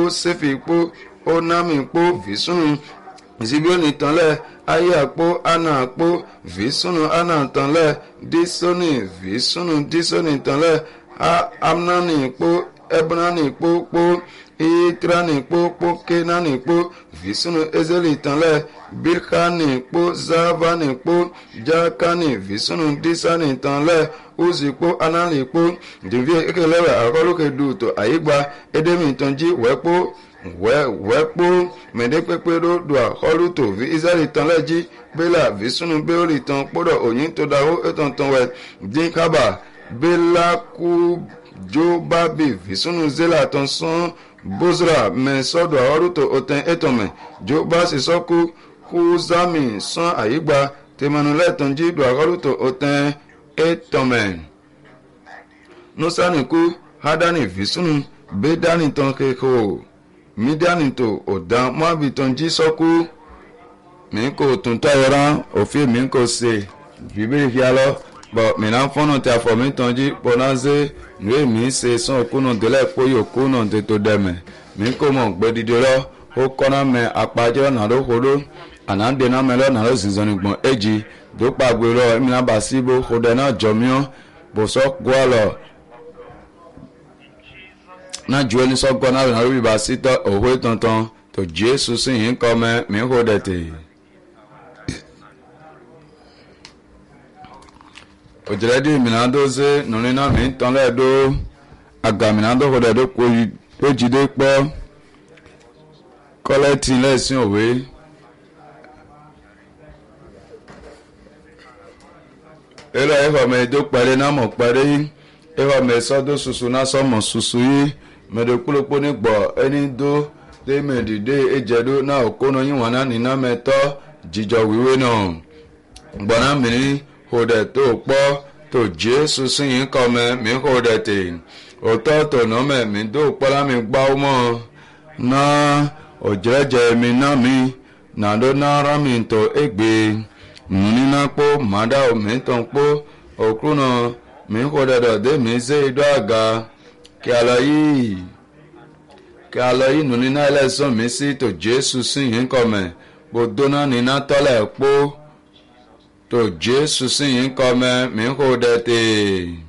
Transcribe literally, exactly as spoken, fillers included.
kpo sefi kpo onami kpo visunu zibioni tanle aya kpo ana kpo visunu ana tanle disoni visunu disoni tanle amnani kpo ebnani kpo kpo itrani kpo kpo kenani kpo visunu ezeli tanle bilkani kpo zavani kpo jakani visunu disani tanle uzi kpo anali kpo divie ekelewe akoluke duto ayigba edemi tanji wepo we wepo medekpepe do do akoluto vi izali tanle ji bela visunu beoli tan podo oyin to dawo etonton we dinkaba bela ku jo babi visunu zela tonson bozra men sodo aruto oten etome jo basi soku kuzami son ayigba temanule tonji do aruto oten etome nusaniku hadani visunu bedani tonkeko midani to odan mabi tonji soku minko tuntayora ofi minko se bibiri fialo bo mina fono te afomi tonji ponaze nwe mi se son kuno dele poyo kuno de to deme mi ko mo gbedido lo o kona me apajo na ro horo anande na me lo na lo zinzoni gbon eji do pagbe lo mi na basibo hode na jomio bo so gwalo na jueni so gona na ro bi basito oho tonton to Jesus sin yin come mi hodete ojiredi minadoze nonina mi tanle do agaminado hodo do ko to jide po collecting lesson owe elo eho me do pare na mo pare eho me so do susu na so mo susu yi me do kulopo ni gbo eni do de me dide ejedo na okono yin wana ni na me to jijo wiwe no gbona mi hode to po to Jesus yin come mi hode te oto to no me mi do pola mi gba umo na ojeje mi na mi na do na ra mi to egbe ni na po mada o mi ton po okruno mi hode do de mi se do aga ki alayi ki alayi nu ni na eleson mi si to Jesus yin come bo dona ni na tole po to Jesus yin come mi hode te